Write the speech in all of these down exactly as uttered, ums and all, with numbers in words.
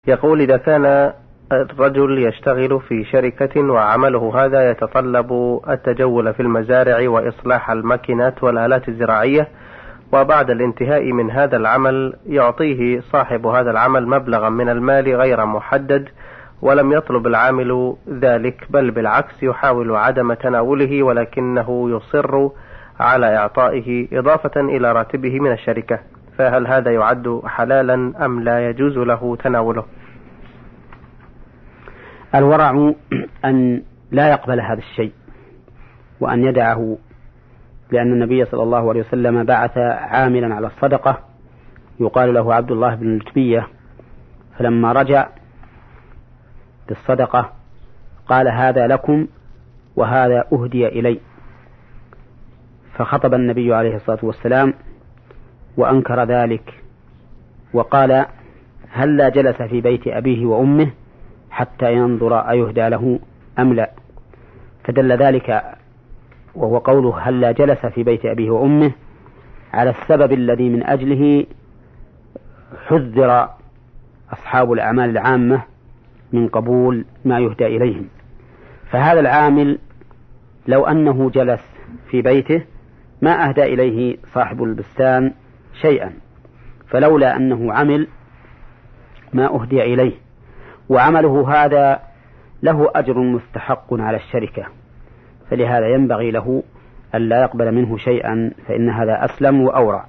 يقول: إذا كان الرجل يشتغل في شركة وعمله هذا يتطلب التجول في المزارع وإصلاح الماكينات والآلات الزراعية، وبعد الانتهاء من هذا العمل يعطيه صاحب هذا العمل مبلغا من المال غير محدد، ولم يطلب العامل ذلك، بل بالعكس يحاول عدم تناوله، ولكنه يصر على إعطائه إضافة إلى راتبه من الشركة، فهل هذا يعد حلالا أم لا يجوز له تناوله؟ الورع أن لا يقبل هذا الشيء وأن يدعه، لأن النبي صلى الله عليه وسلم بعث عاملا على الصدقة يقال له عبد الله بن لتبية، فلما رجع بالصدقة قال: هذا لكم وهذا أهدي إلي. فخطب النبي عليه الصلاة والسلام وأنكر ذلك وقال: هلا جلس في بيت أبيه وأمه حتى ينظر أيهدى له أم لا. فدل ذلك، وهو قوله هلا جلس في بيت أبيه وأمه، على السبب الذي من أجله حذر أصحاب الأعمال العامة من قبول ما يهدى إليهم. فهذا العامل لو أنه جلس في بيته ما أهدى إليه صاحب البستان شيئا، فلولا أنه عمل ما أهدي إليه، وعمله هذا له أجر مستحق على الشركة، فلهذا ينبغي له أن لا يقبل منه شيئا، فإن هذا أسلم وأورع.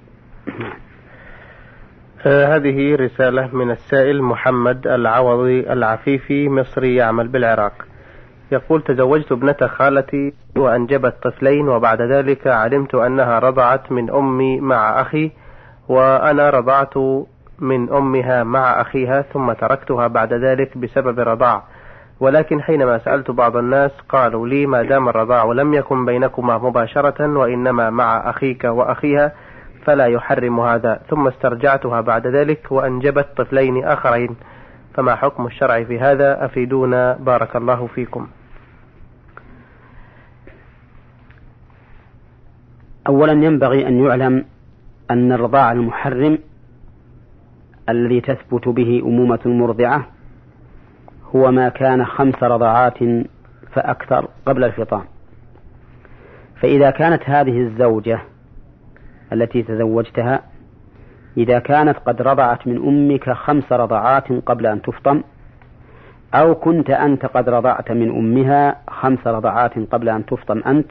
آه هذه رسالة من السائل محمد العوضي العفيفي، مصري يعمل بالعراق. يقول: تزوجت ابنة خالتي وأنجبت طفلين، وبعد ذلك علمت أنها رضعت من أمي مع أخي، وأنا رضعت من أمها مع أخيها، ثم تركتها بعد ذلك بسبب الرضاع، ولكن حينما سألت بعض الناس قالوا لي: ما دام الرضاع لم يكن بينكما مباشرة وإنما مع أخيك وأخيها فلا يحرم هذا، ثم استرجعتها بعد ذلك وأنجبت طفلين آخرين، فما حكم الشرع في هذا؟ أفيدونا بارك الله فيكم. أولا ينبغي أن يعلم أن الرضاع المحرم الذي تثبت به أمومة المرضعة هو ما كان خمس رضعات فأكثر قبل الفطام. فإذا كانت هذه الزوجة التي تزوجتها إذا كانت قد رضعت من أمك خمس رضعات قبل أن تفطم، أو كنت أنت قد رضعت من أمها خمس رضعات قبل أن تفطم أنت،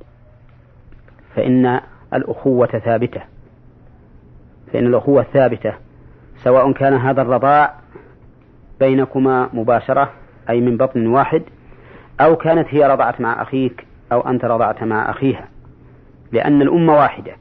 فإن الأخوة ثابتة فإن الأخوة ثابتة سواء كان هذا الرضاع بينكما مباشرة أي من بطن واحد، أو كانت هي رضعت مع أخيك أو أنت رضعت مع أخيها، لأن الأمة واحدة.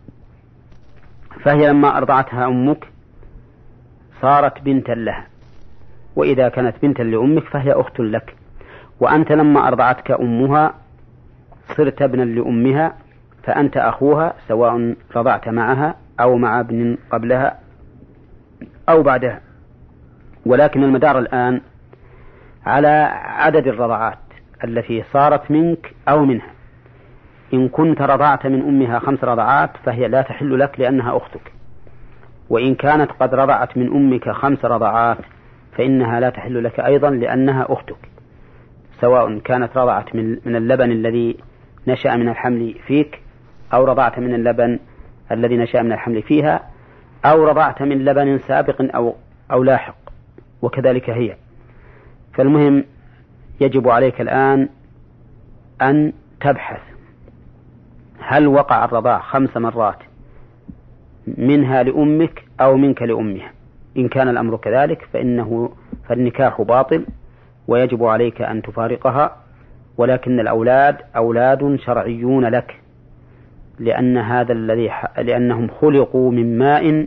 فهي لما أرضعتها أمك صارت بنتا لها، وإذا كانت بنتا لأمك فهي أخت لك، وأنت لما أرضعتك أمها صرت ابنا لأمها، فأنت أخوها سواء رضعت معها أو مع ابن قبلها أو بعدها. ولكن المدار الآن على عدد الرضعات التي صارت منك أو منها. إن كنت رضعت من أمها خمس رضعات فهي لا تحل لك لأنها أختك، وإن كانت قد رضعت من أمك خمس رضعات فإنها لا تحل لك أيضا لأنها أختك، سواء كانت رضعت من اللبن الذي نشأ من الحمل فيك، أو رضعت من اللبن الذي نشأ من الحمل فيها، أو رضعت من لبن سابق أو, أو لاحق، وكذلك هي. فالمهم يجب عليك الآن أن تبحث هل وقع الرضاع خمس مرات منها لأمك أو منك لأمها. إن كان الأمر كذلك فإنه فالنكاح باطل ويجب عليك أن تفارقها، ولكن الأولاد أولاد شرعيون لك، لأن هذا الذي لأنهم خلقوا من ماء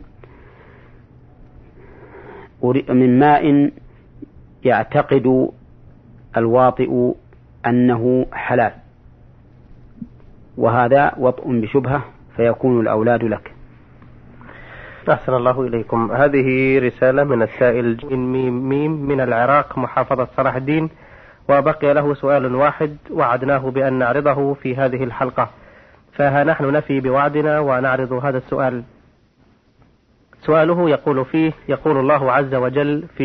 من ماء يعتقد الواطئ أنه حلال، وهذا وطء بشبهة فيكون الأولاد لك. أحسن الله إليكم. هذه رسالة من السائل ميم ميم من العراق محافظة صلاح الدين، وبقي له سؤال واحد وعدناه بأن نعرضه في هذه الحلقة، فها نحن نفي بوعدنا ونعرض هذا السؤال. سؤاله يقول فيه: يقول الله عز وجل في